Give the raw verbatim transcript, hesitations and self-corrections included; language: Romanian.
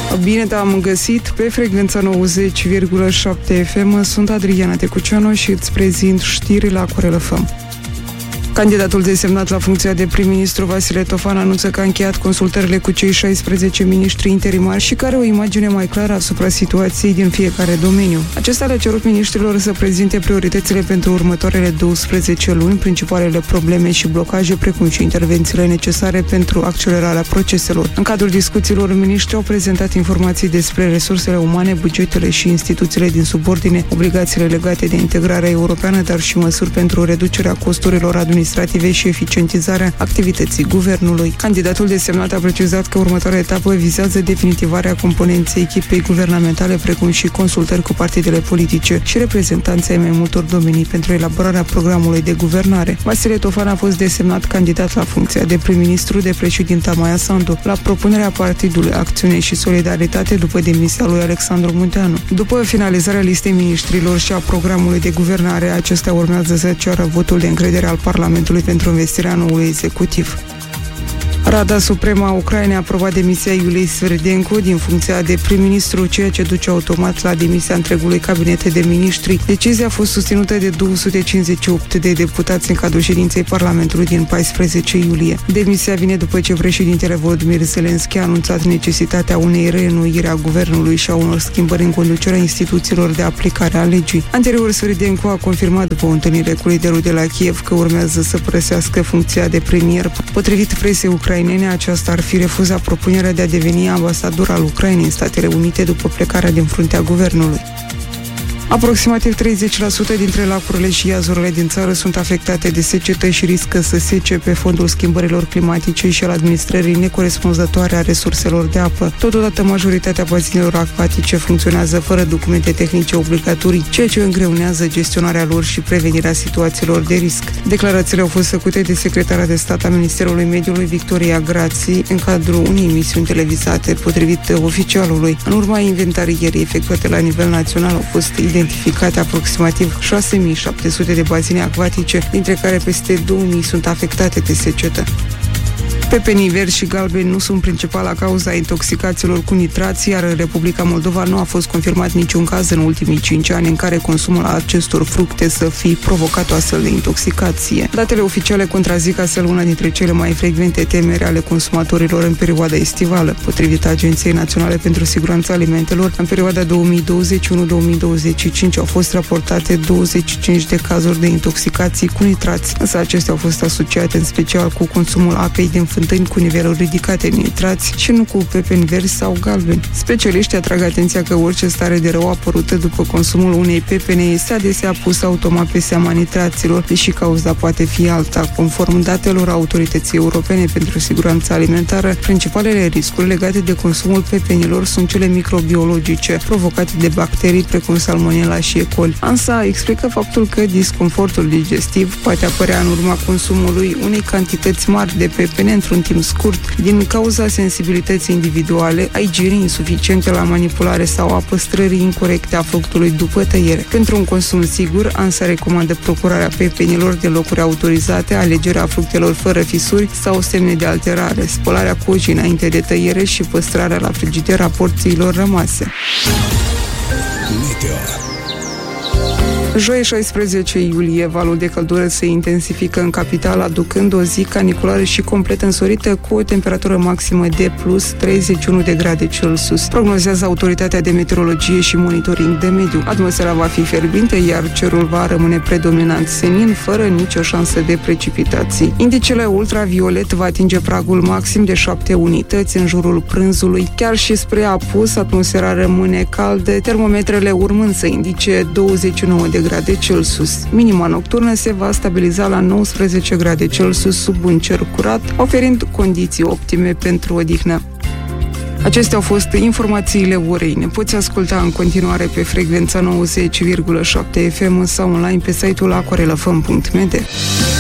Bine te-am găsit pe frecvența nouăzeci virgulă șapte F M. Sunt Adriana Tecuceanu și îți prezint știrile la Corel F M. Candidatul desemnat la funcția de prim-ministru Vasile Tofan anunță că a încheiat consultările cu cei șaisprezece miniștri interimari și care o imagine mai clară asupra situației din fiecare domeniu. Acesta le-a cerut miniștrilor să prezinte prioritățile pentru următoarele douăsprezece luni, principalele probleme și blocaje, precum și intervențiile necesare pentru accelerarea proceselor. În cadrul discuțiilor, miniștrii au prezentat informații despre resursele umane, bugetele și instituțiile din subordine, obligațiile legate de integrarea europeană, dar și măsuri pentru reducerea costurilor administrative administrative și eficientizarea activității guvernului. Candidatul desemnat a precizat că următoarea etapă vizează definitivarea componenței echipei guvernamentale, precum și consultări cu partidele politice și reprezentanții ai mai multor domenii pentru elaborarea programului de guvernare. Vasile Tofan a fost desemnat candidat la funcția de prim-ministru de președinta Maia Sandu, la propunerea Partidului Acțiune și Solidaritate după demisia lui Alexandru Munteanu. După finalizarea listei miniștrilor și a programului de guvernare, acestea urmează să ceară votul de încredere al Parlamentului pentru învestirea noului executiv. Rada Supremă a Ucrainei a aprobat demisia Iuliei Sverdenko din funcția de prim-ministru, ceea ce duce automat la demisia întregului cabinet de miniștri. Decizia a fost susținută de două sute cincizeci și opt de deputați în cadrul ședinței Parlamentului din paisprezece iulie. Demisia vine după ce președintele Volodymyr Zelensky a anunțat necesitatea unei reînnoiri a guvernului și a unor schimbări în conducerea instituțiilor de aplicare a legii. Anterior, Sverdenko a confirmat după o întâlnire cu liderul de la Kiev că urmează să părăsească funcția de premier. Potrivit presei ucrainene, aceasta ar fi refuzat propunerea de a deveni ambasador al Ucrainei în Statele Unite după plecarea din fruntea guvernului. Aproximativ treizeci la sută dintre lacurile și iazurile din țară sunt afectate de secetă și riscă să sece pe fondul schimbărilor climatice și al administrării necorespunzătoare a resurselor de apă. Totodată, majoritatea bazinelor acvatice funcționează fără documente tehnice obligatorii, ceea ce îngreunează gestionarea lor și prevenirea situațiilor de risc. Declarațiile au fost făcute de secretara de stat a Ministerului Mediului, Victoria Grații, în cadrul unei emisiuni televizate. Potrivit oficialului, în urma inventarierii efectuate la nivel național, au fost identificate aproximativ șase mii șapte sute de bazine acvatice, dintre care peste două mii sunt afectate de secetă. Pepenii verzi și galbeni nu sunt principala cauza intoxicațiilor cu nitrați, iar în Republica Moldova nu a fost confirmat niciun caz în ultimii cinci ani în care consumul acestor fructe să fi provocat o astfel de intoxicație. Datele oficiale contrazic astfel una dintre cele mai frecvente temeri ale consumatorilor în perioada estivală. Potrivit Agenției Naționale pentru Siguranța Alimentelor, în perioada două mii douăzeci și unu două mii douăzeci și cinci au fost raportate douăzeci și cinci de cazuri de intoxicații cu nitrați, însă acestea au fost asociate în special cu consumul apei din fântâni cu niveluri ridicate de nitrați și nu cu pepeni verzi sau galbeni. Specialiștii atrag atenția că orice stare de rău apărută după consumul unei pepene este adesea pusă automat pe seama nitraților, deși cauza poate fi alta. Conform datelor Autorității Europene pentru Siguranța Alimentară, principalele riscuri legate de consumul pepenilor sunt cele microbiologice, provocate de bacterii precum Salmonella și E. coli. ANSA explică faptul că disconfortul digestiv poate apărea în urma consumului unei cantități mari de pepene într-un timp scurt, din cauza sensibilității individuale, a igienii insuficiente la manipulare sau a păstrării incorecte a fructului după tăiere. Pentru un consum sigur, ANSA recomandă procurarea pepenilor de locuri autorizate, alegerea fructelor fără fisuri sau semne de alterare, spălarea cojii înainte de tăiere și păstrarea la frigider a porțiilor rămase. Meteo. Joi șaisprezece iulie, valul de căldură se intensifică în capitală, aducând o zi caniculară și complet însorită, cu o temperatură maximă de plus treizeci și unu de grade Celsius. Prognozează Autoritatea de Meteorologie și Monitoring de Mediu. Atmosfera va fi fierbinte, iar cerul va rămâne predominant senin, fără nicio șansă de precipitații. Indicele ultraviolet va atinge pragul maxim de șapte unități în jurul prânzului. Chiar și spre apus, atmosfera rămâne caldă, termometrele urmând să indice douăzeci și nouă de grade Celsius. Minima nocturnă se va stabiliza la nouăsprezece grade Celsius sub un cer curat, oferind condiții optime pentru odihnă. Acestea au fost informațiile orei. Ne poți asculta în continuare pe frecvența nouăzeci virgulă șapte F M sau online pe site-ul aquarelafm punct m d.